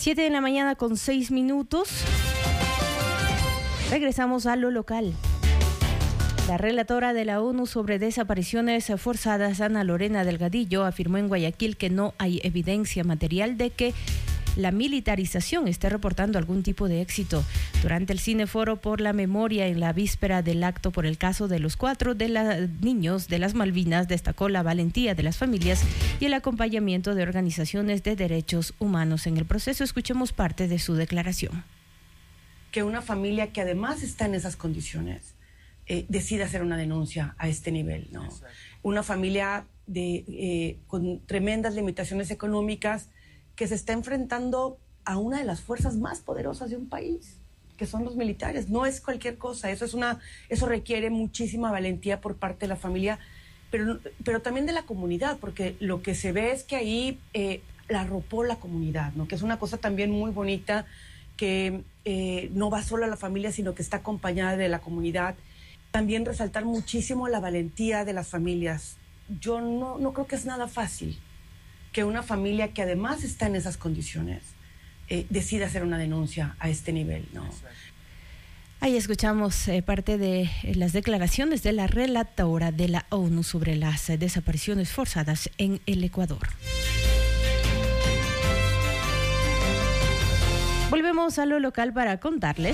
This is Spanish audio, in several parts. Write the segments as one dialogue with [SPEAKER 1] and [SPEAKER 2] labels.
[SPEAKER 1] 7 de la mañana con 6 minutos. Regresamos a lo local. La relatora de la ONU sobre desapariciones forzadas, Ana Lorena Delgadillo, afirmó en Guayaquil que no hay evidencia material de que la militarización esté reportando algún tipo de éxito. Durante el Cineforo por la Memoria, en la víspera del acto por el caso de los 4 niños de las Malvinas, destacó la valentía de las familias y el acompañamiento de organizaciones de derechos humanos en el proceso. Escuchemos parte de su declaración.
[SPEAKER 2] Que una familia que además está en esas condiciones decida hacer una denuncia a este nivel, ¿no? Una familia con tremendas limitaciones económicas que se está enfrentando a una de las fuerzas más poderosas de un país, que son los militares. No es cualquier cosa, eso requiere muchísima valentía por parte de la familia, pero también de la comunidad, porque lo que se ve es que ahí la arropó la comunidad, ¿no? Que es una cosa también muy bonita, que no va solo a la familia, sino que está acompañada de la comunidad. También resaltar muchísimo la valentía de las familias. Yo no creo que es nada fácil que una familia que además está en esas condiciones decida hacer una denuncia a este nivel, ¿no?
[SPEAKER 1] Ahí escuchamos parte de las declaraciones de la relatora de la ONU sobre las desapariciones forzadas en el Ecuador. Volvemos a lo local para contarles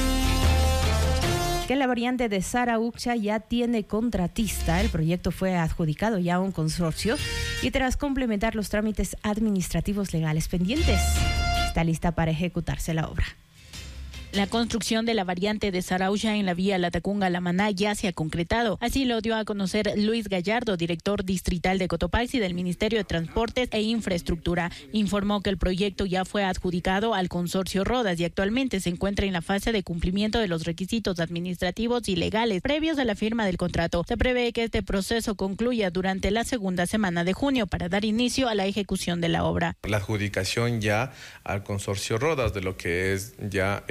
[SPEAKER 1] que la variante de Saraúcha ya tiene contratista. El proyecto fue adjudicado ya a un consorcio y tras complementar los trámites administrativos legales pendientes, está lista para ejecutarse la obra.
[SPEAKER 3] La construcción de la variante de Saraúcha en la vía Latacunga-Lamaná ya se ha concretado. Así lo dio a conocer Luis Gallardo, director distrital de Cotopaxi del Ministerio de Transportes e Infraestructura. Informó que el proyecto ya fue adjudicado al consorcio Rodas y actualmente se encuentra en la fase de cumplimiento de los requisitos administrativos y legales previos a la firma del contrato. Se prevé que este proceso concluya durante la segunda semana de junio para dar inicio a la ejecución de la obra.
[SPEAKER 4] La adjudicación ya al consorcio Rodas de lo que es ya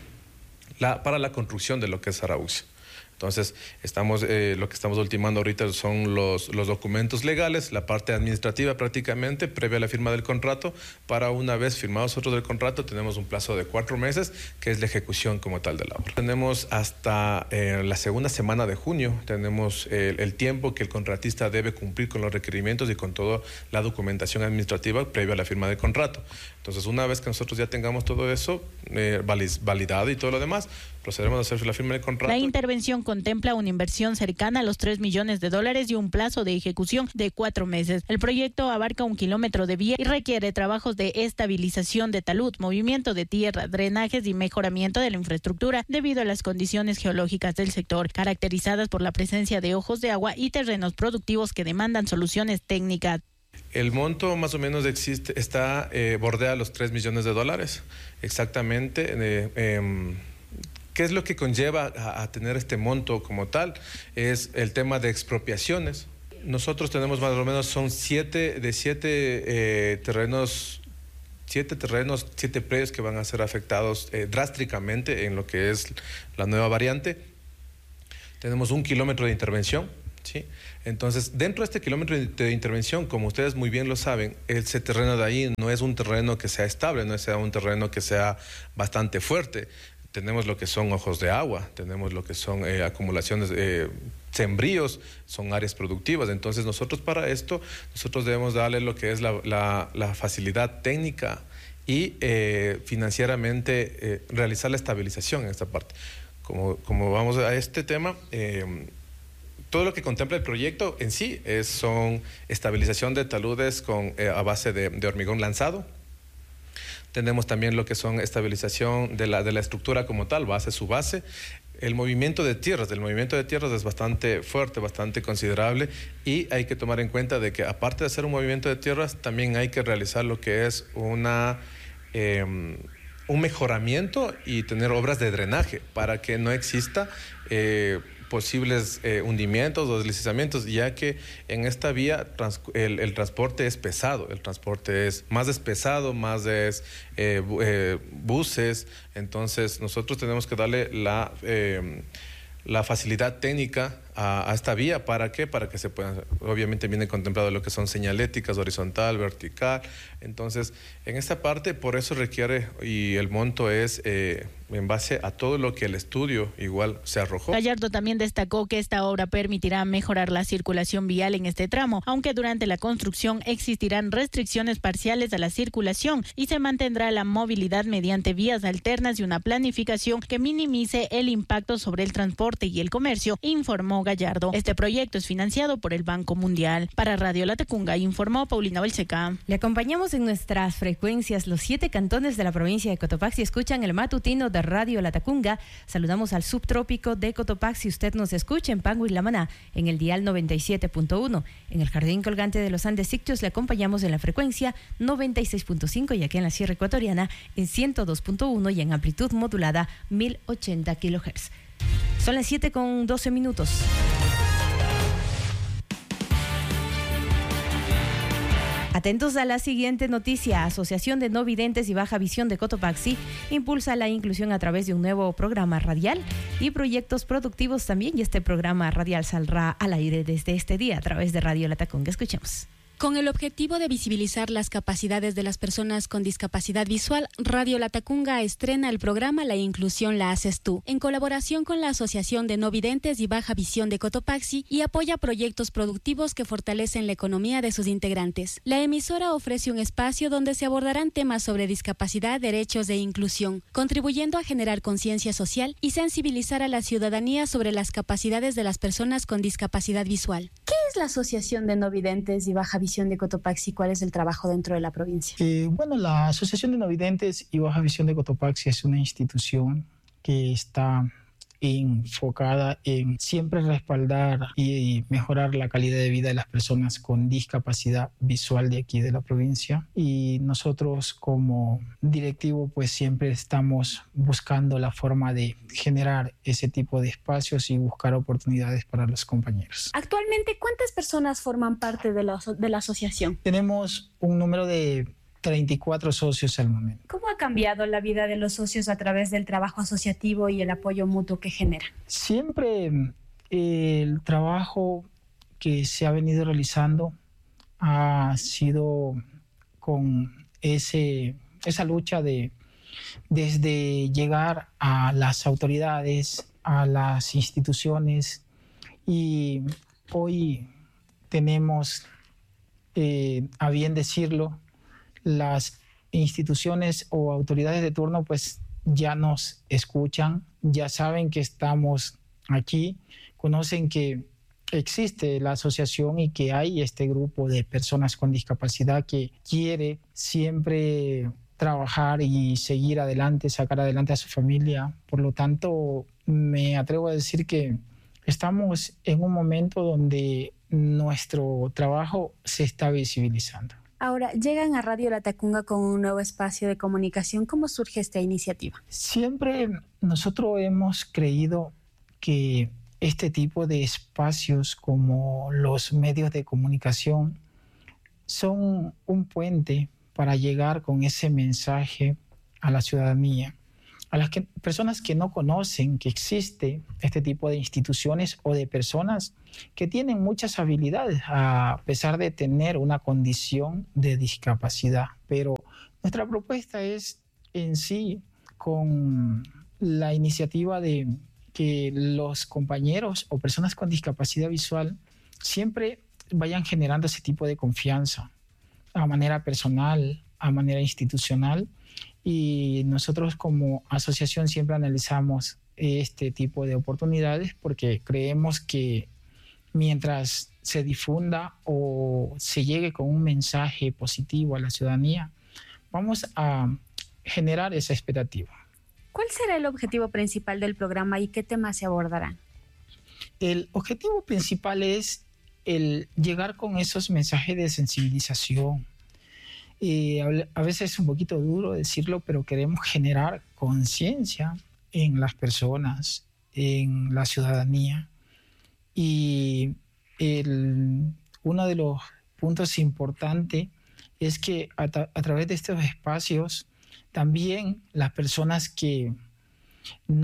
[SPEAKER 4] para la construcción de lo que es Saraúcha. Entonces, lo que estamos ultimando ahorita son los documentos legales, la parte administrativa prácticamente, previa a la firma del contrato. Para una vez firmados nosotros del contrato, tenemos un plazo de 4 meses, que es la ejecución como tal de la obra. Tenemos hasta la segunda semana de junio, tenemos el tiempo que el contratista debe cumplir con los requerimientos y con toda la documentación administrativa previa a la firma del contrato. Entonces, una vez que nosotros ya tengamos todo eso validado y todo lo demás, procederemos a hacer la firma del contrato.
[SPEAKER 3] La intervención contempla una inversión cercana a los $3 millones y un plazo de ejecución de 4 meses. El proyecto abarca 1 kilómetro de vía y requiere trabajos de estabilización de talud, movimiento de tierra, drenajes y mejoramiento de la infraestructura debido a las condiciones geológicas del sector, caracterizadas por la presencia de ojos de agua y terrenos productivos que demandan soluciones técnicas.
[SPEAKER 4] El monto más o menos bordea los $3 millones. Exactamente. ¿Qué es lo que conlleva a tener este monto como tal? Es el tema de expropiaciones. Nosotros tenemos más o menos, son 7 terrenos, 7 predios que van a ser afectados drásticamente en lo que es la nueva variante. Tenemos 1 kilómetro de intervención, ¿sí? Entonces, dentro de este kilómetro de intervención, como ustedes muy bien lo saben, ese terreno de ahí no es un terreno que sea estable, no es un terreno que sea bastante fuerte. Tenemos lo que son ojos de agua, tenemos lo que son acumulaciones, sembríos, son áreas productivas. Entonces nosotros para esto, debemos darle lo que es la facilidad técnica y financieramente realizar la estabilización en esta parte. Como vamos a este tema, todo lo que contempla el proyecto en sí son estabilización de taludes a base de hormigón lanzado. Tenemos también lo que son estabilización de la estructura como tal, su base. El movimiento de tierras es bastante fuerte, bastante considerable, y hay que tomar en cuenta de que aparte de hacer un movimiento de tierras, también hay que realizar lo que es un mejoramiento y tener obras de drenaje para que no exista posibles hundimientos o deslizamientos, ya que en esta vía el transporte es pesado, el transporte es más pesado, buses. Entonces nosotros tenemos que darle la facilidad técnica a esta vía. ¿Para qué? Para que se puedan, obviamente viene contemplado lo que son señaléticas, horizontal, vertical. Entonces, en esta parte, por eso requiere, y el monto es en base a todo lo que el estudio igual se arrojó.
[SPEAKER 3] Gallardo también destacó que esta obra permitirá mejorar la circulación vial en este tramo, aunque durante la construcción existirán restricciones parciales a la circulación y se mantendrá la movilidad mediante vías alternas y una planificación que minimice el impacto sobre el transporte y el comercio, informó Gallardo. Este proyecto es financiado por el Banco Mundial. Para Radio Latacunga, informó Paulina Balseca.
[SPEAKER 1] Le acompañamos en nuestras frecuencias. Los 7 cantones de la provincia de Cotopaxi escuchan el matutino de Radio Latacunga. Saludamos al subtrópico de Cotopaxi. Usted nos escucha en Pango y Lamaná en el dial 97.1. En el Jardín Colgante de los Andes Ictios le acompañamos en la frecuencia 96.5 y aquí en la Sierra Ecuatoriana en 102.1 y en amplitud modulada 1080 kHz. Son las 7:12. Atentos a la siguiente noticia. Asociación de No Videntes y Baja Visión de Cotopaxi impulsa la inclusión a través de un nuevo programa radial y proyectos productivos también. Y este programa radial saldrá al aire desde este día a través de Radio Latacunga. Escuchemos.
[SPEAKER 5] Con el objetivo de visibilizar las capacidades de las personas con discapacidad visual, Radio Latacunga estrena el programa La Inclusión la haces tú, en colaboración con la Asociación de No Videntes y Baja Visión de Cotopaxi, y apoya proyectos productivos que fortalecen la economía de sus integrantes. La emisora ofrece un espacio donde se abordarán temas sobre discapacidad, derechos e inclusión, contribuyendo a generar conciencia social y sensibilizar a la ciudadanía sobre las capacidades de las personas con discapacidad visual. ¿Qué es la Asociación de No Videntes y Baja Visión de Cotopaxi? ¿Cuál es el trabajo dentro de la provincia?
[SPEAKER 6] La Asociación de No Videntes y Baja Visión de Cotopaxi es una institución que está enfocada en siempre respaldar y mejorar la calidad de vida de las personas con discapacidad visual de aquí de la provincia. Y nosotros como directivo pues siempre estamos buscando la forma de generar ese tipo de espacios y buscar oportunidades para los compañeros.
[SPEAKER 5] Actualmente, ¿cuántas personas forman parte de la asociación?
[SPEAKER 6] Tenemos un número de 34 socios al momento.
[SPEAKER 5] ¿Cómo ha cambiado la vida de los socios a través del trabajo asociativo y el apoyo mutuo que genera?
[SPEAKER 6] Siempre el trabajo que se ha venido realizando ha sido con esa lucha desde llegar a las autoridades, a las instituciones, y hoy tenemos, a bien decirlo, las instituciones o autoridades de turno pues ya nos escuchan, ya saben que estamos aquí, conocen que existe la asociación y que hay este grupo de personas con discapacidad que quiere siempre trabajar y seguir adelante, sacar adelante a su familia. Por lo tanto, me atrevo a decir que estamos en un momento donde nuestro trabajo se está visibilizando.
[SPEAKER 5] Ahora, llegan a Radio Latacunga con un nuevo espacio de comunicación. ¿Cómo surge esta iniciativa?
[SPEAKER 6] Siempre nosotros hemos creído que este tipo de espacios como los medios de comunicación son un puente para llegar con ese mensaje a la ciudadanía, a las personas que no conocen que existe este tipo de instituciones o de personas que tienen muchas habilidades a pesar de tener una condición de discapacidad. Pero nuestra propuesta es en sí con la iniciativa de que los compañeros o personas con discapacidad visual siempre vayan generando ese tipo de confianza a manera personal, a manera institucional. Y nosotros como asociación siempre analizamos este tipo de oportunidades porque creemos que mientras se difunda o se llegue con un mensaje positivo a la ciudadanía, vamos a generar esa expectativa.
[SPEAKER 5] ¿Cuál será el objetivo principal del programa y qué temas se abordarán?
[SPEAKER 6] El objetivo principal es el llegar con esos mensajes de sensibilización. A veces es un poquito duro decirlo, pero queremos generar conciencia en las personas, en la ciudadanía. Y uno de los puntos importantes es que a través de estos espacios también las personas que no conocen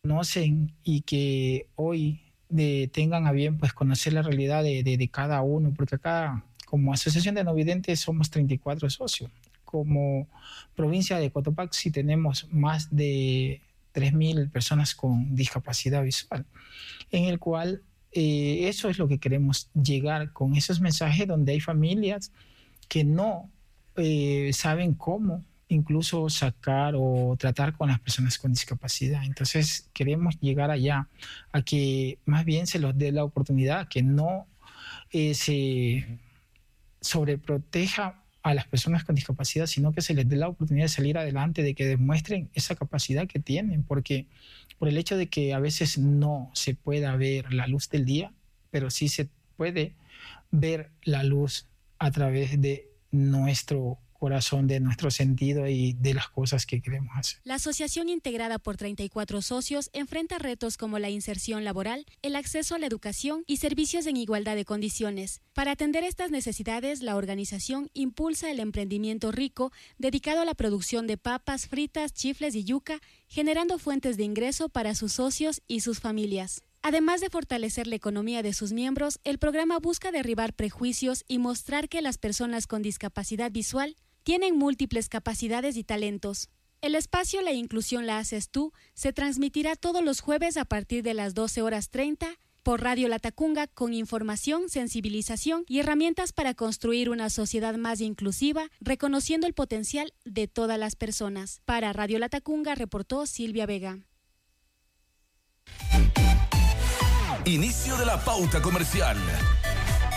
[SPEAKER 6] conocen y que hoy tengan a bien pues conocer la realidad de cada uno, porque acá como Asociación de No Videntes somos 34 socios. Como provincia de Cotopaxi tenemos más de 3.000 personas con discapacidad visual, en el cual eso es lo que queremos llegar con esos mensajes donde hay familias que no saben cómo incluso sacar o tratar con las personas con discapacidad. Entonces queremos llegar allá, a que más bien se les dé la oportunidad, que no se sobreproteja a las personas con discapacidad, sino que se les dé la oportunidad de salir adelante, de que demuestren esa capacidad que tienen, porque por el hecho de que a veces no se pueda ver la luz del día, pero sí se puede ver la luz a través de nuestro corazón, de nuestro sentido y de las cosas que queremos hacer.
[SPEAKER 5] La asociación, integrada por 34 socios, enfrenta retos como la inserción laboral, el acceso a la educación y servicios en igualdad de condiciones. Para atender estas necesidades, la organización impulsa el emprendimiento rico, dedicado a la producción de papas fritas, chifles y yuca, generando fuentes de ingreso para sus socios y sus familias. Además de fortalecer la economía de sus miembros, el programa busca derribar prejuicios y mostrar que las personas con discapacidad visual tienen múltiples capacidades y talentos. El espacio La Inclusión la haces tú se transmitirá todos los jueves a partir de las 12:30 por Radio Latacunga, con información, sensibilización y herramientas para construir una sociedad más inclusiva, reconociendo el potencial de todas las personas. Para Radio Latacunga reportó Silvia Vega.
[SPEAKER 7] Inicio de la pauta comercial.